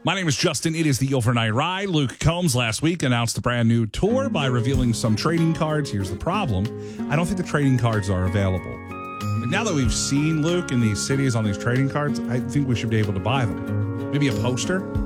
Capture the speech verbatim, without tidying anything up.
My name is Justin. It is the Overnight Ride. Luke Combs last week announced a brand new tour by revealing some trading cards. Here's the problem. I don't think the trading cards are available. But now that we've seen Luke in these cities on these trading cards, I think we should be able to buy them. Maybe a poster?